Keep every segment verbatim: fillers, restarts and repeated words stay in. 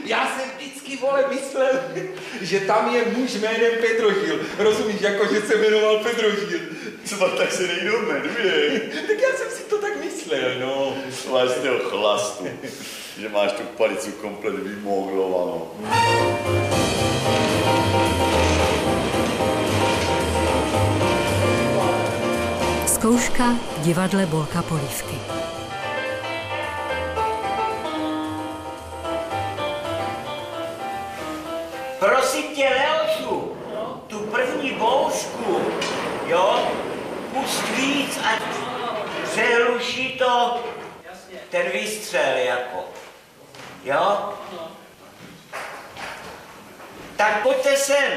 Já jsem vždycky, vole, myslel, že tam je muž jménem Pedrožil. Rozumíš, jako že se jmenoval Pedrožil. Co tak se nejdou jmenuje? Tak já jsem si to tak myslel, no. Máš z toho chlastu, že máš tu palicu komplet vymoglovanou. Zkouška v divadle Bolka Polívky. Prosím tě, Leošu, tu první boušku, jo, pust víc, ať přehluší to ten výstřel, jako, jo? Tak pojďte sem.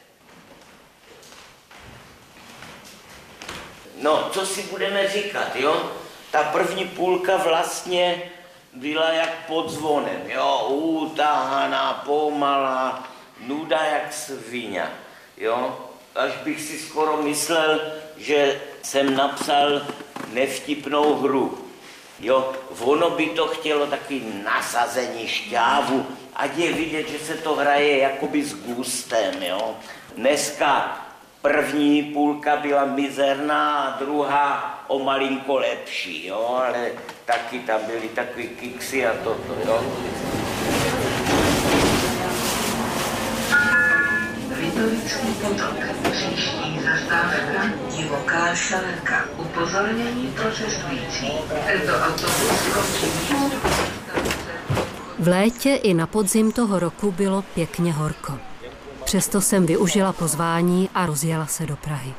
No, co si budeme říkat, jo? Ta první půlka vlastně byla jak pod zvonem, jo? Utahaná, pomalá, nuda jak svině, jo? Až bych si skoro myslel, že jsem napsal nevtipnou hru, jo? Ono by to chtělo taky nasazení šťávu, ať je vidět, že se to hraje jakoby s gustem, jo? Dneska první půlka byla mizerná a druhá o malinko lepší, jo, ale taky tam byly takový kiksy a toto, jo. Vitovický potok, příští zastávka, divoká šalenka, upozornění pro cestující. Tento autobus končí místu. V létě i na podzim toho roku bylo pěkně horko. Přesto jsem využila pozvání a rozjela se do Prahy.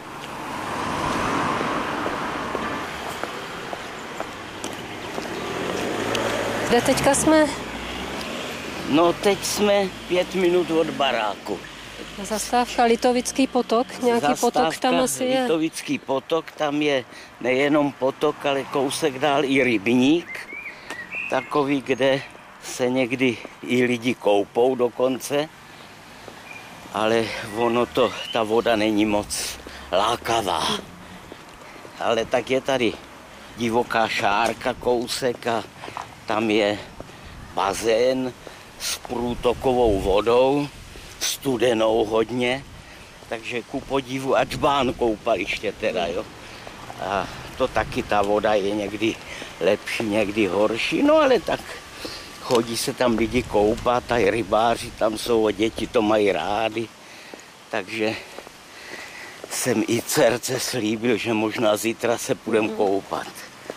Kde teďka jsme? No teď jsme pět minut od baráku. Zastávka Litovický potok, nějaký Zastávka potok tam asi je. Litovický potok, tam je nejenom potok, ale kousek dál i rybník. Takový, kde se někdy i lidi koupou dokonce. Ale ono to, ta voda není moc lákavá. Ale tak je tady divoká šárka kousek a tam je bazén s průtokovou vodou, studenou hodně, takže ku podivu Ačbán koupaliště teda, jo. A to taky ta voda je někdy lepší, někdy horší, no ale tak chodí se tam lidi koupat a i rybáři tam jsou a děti to mají rádi, takže jsem i dcerce slíbil, že možná zítra se půjdem koupat.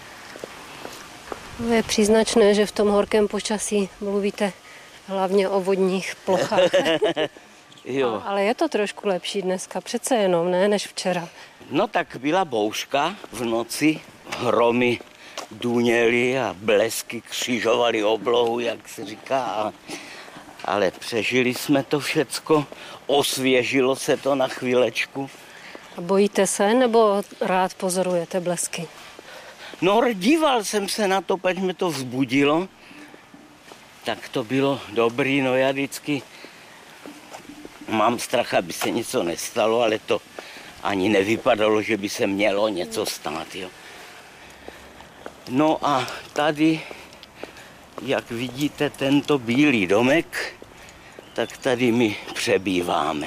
Je příznačné, že v tom horkém počasí mluvíte hlavně o vodních plochách. Jo. Ale je to trošku lepší dneska, přece jenom, ne, než včera. No tak byla bouřka v noci, hromy duněly a blesky křižovaly oblohu, jak se říká. Ale přežili jsme to všecko, osvěžilo se to na chvílečku. A bojíte se, nebo rád pozorujete blesky? No, díval jsem se na to, pač mě to vzbudilo. Tak to bylo dobrý, no já vždycky mám strach, aby se něco nestalo, ale to ani nevypadalo, že by se mělo něco stát, jo. No a tady, jak vidíte, tento bílý domek, tak tady my přebýváme.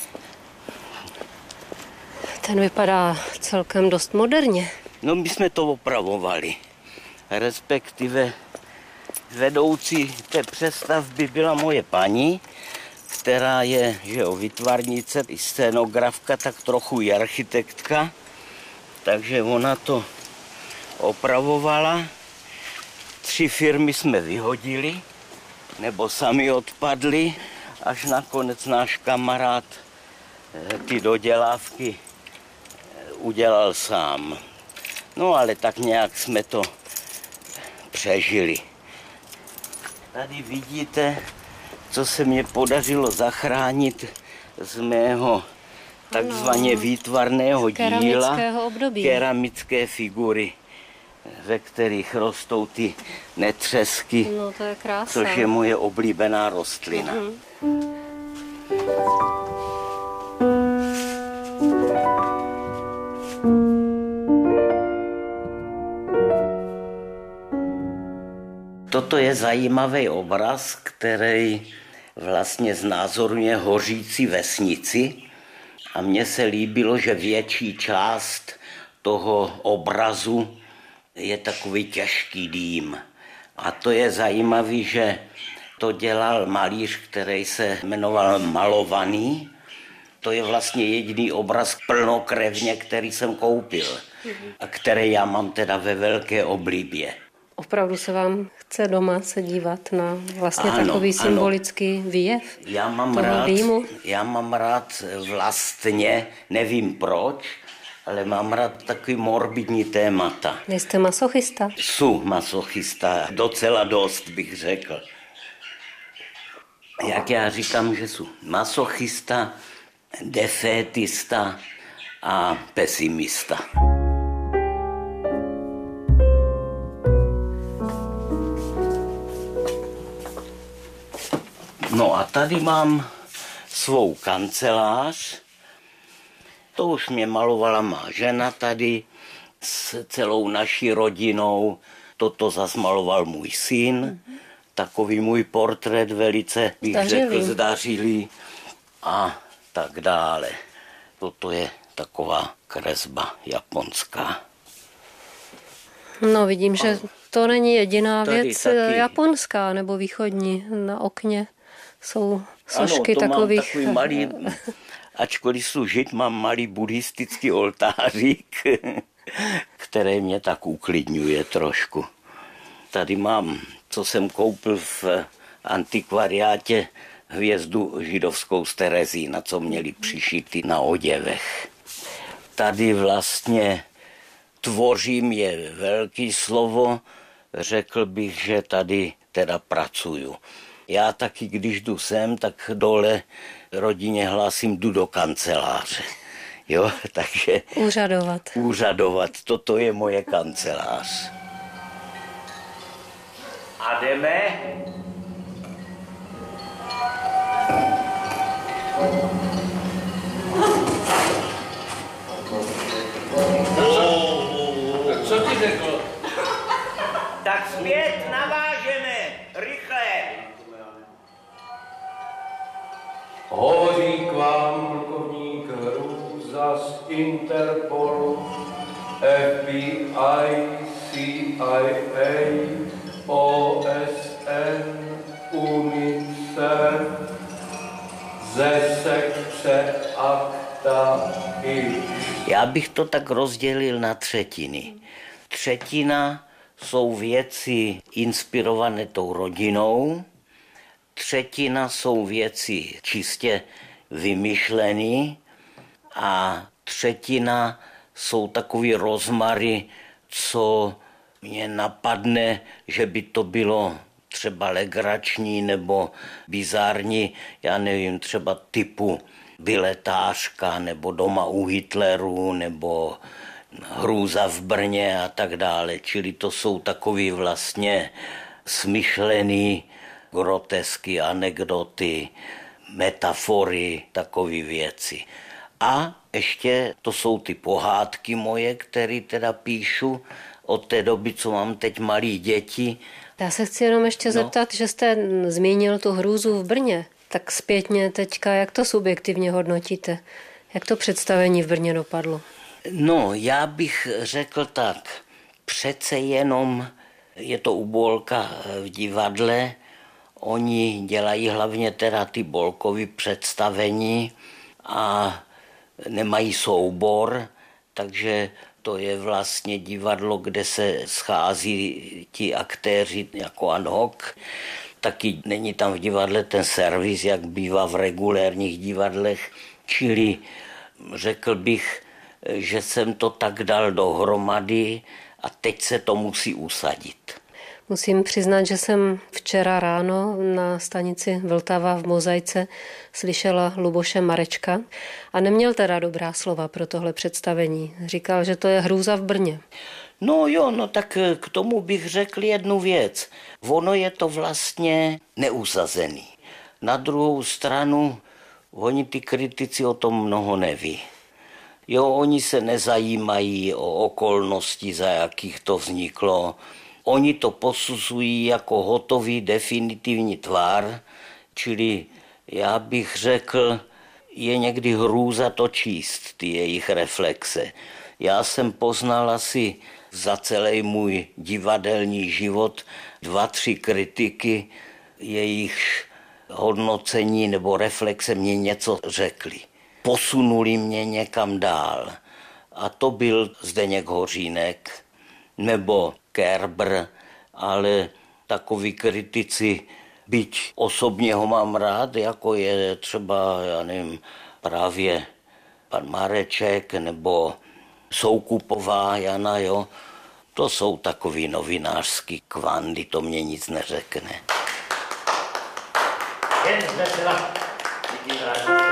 Ten vypadá celkem dost moderně. No my jsme to opravovali, respektive vedoucí té přestavby byla moje paní, která je, že jo, vytvarnice, i scénografka, tak trochu i architektka, takže ona to opravovala. Tři firmy jsme vyhodili, nebo sami odpadli, až nakonec náš kamarád ty dodělávky udělal sám. No ale tak nějak jsme to přežili. Tady vidíte, co se mě podařilo zachránit z mého takzvaně výtvarného díla, období. keramické figury, ve kterých rostou ty netřesky, no, to je krása. Což je moje oblíbená rostlina. Mm-hmm. Toto to je zajímavý obraz, který vlastně znázorňuje hořící vesnici. A mně se líbilo, že větší část toho obrazu je takový těžký dým. A to je zajímavý, že to dělal malíř, který se jmenoval Malovaný. To je vlastně jediný obraz plnokrevně, který jsem koupil a který já mám teda ve velké oblibě. Opravdu se vám chce doma se dívat na vlastně ano, takový ano. symbolický výjev Já mám, toho rád, dýmu? já mám rád vlastně, nevím proč, ale mám rád takový morbidní témata. Jste masochista? Jsou masochista, docela dost bych řekl. Jak já říkám, že jsou masochista, defétista a pesimista. No a tady mám svou kancelář. To už mě malovala má žena tady s celou naší rodinou. Toto zas maloval můj syn. Takový můj portrét velice, bych Zdařilý. řekl, zdařilý a tak dále. Toto je taková kresba japonská. No vidím, že to není jediná Tady věc taky. japonská nebo východní. Na okně jsou sošky ano, to takových... mám takový malý, ačkoliv jsou žid, mám malý buddhistický oltářík, který mě tak uklidňuje trošku. Tady mám, co jsem koupil v antikvariátě, hvězdu židovskou z Terezína, co měli přišity na oděvech. Tady vlastně tvořím je velký slovo, řekl bych, že tady teda pracuju. Já taky, když jdu sem, tak dole rodině hlásím, jdu do kanceláře. Jo, takže... Úřadovat. Úřadovat, toto je moje kancelář. A jdeme? Co ti řekl? Tak zpět navážeme, rychle. Hovoří k vám plukovník Hrůza z Interpolu, F B I, C I A, O S N, UNICEF, ze sekce Akta I. Já bych to tak rozdělil na třetiny. Třetina jsou věci inspirované tou rodinou, třetina jsou věci čistě vymyšlené a třetina jsou takový rozmary, co mě napadne, že by to bylo třeba legrační nebo bizární, já nevím, třeba typu Biletářka nebo Doma u Hitlerů nebo Hrůza v Brně a tak dále. Čili to jsou takový vlastně smyšlený grotesky, anekdoty, metafory, takové věci. A ještě to jsou ty pohádky moje, které teda píšu od té doby, co mám teď malé děti. Já se chci jenom ještě No. zeptat, že jste zmínil tu hrůzu v Brně. Tak zpětně teďka, jak to subjektivně hodnotíte? Jak to představení v Brně dopadlo? No, já bych řekl tak, přece jenom je to u Bolka v divadle, oni dělají hlavně teda ty Bolkovy představení a nemají soubor, takže to je vlastně divadlo, kde se schází ti aktéři jako ad hoc. Taky není tam v divadle ten servis, jak bývá v regulérních divadlech, čili řekl bych, že jsem to tak dal dohromady a teď se to musí usadit. Musím přiznat, že jsem včera ráno na stanici Vltava v Mozaice slyšela Luboše Marečka a neměl teda dobrá slova pro tohle představení. Říkal, že to je hrůza v Brně. No jo, no tak k tomu bych řekl jednu věc. Ono je to vlastně neusazený. Na druhou stranu, oni ty kritici o tom mnoho neví. Jo, oni se nezajímají o okolnosti, za jakých to vzniklo, oni to posuzují jako hotový definitivní tvar, čili já bych řekl, je někdy hrůza to číst, ty jejich reflexe. Já jsem poznal asi za celý můj divadelní život dva, tři kritiky, jejich hodnocení nebo reflexe mě něco řekli. Posunuli mě někam dál. A to byl Zdeněk Hořínek nebo Kerber, ale takoví kritici, byť osobně ho mám rád, jako je třeba, já nevím, právě pan Mareček nebo Soukupová Jana, jo. To jsou takový novinářský kvandy, to mě nic neřekne. Jen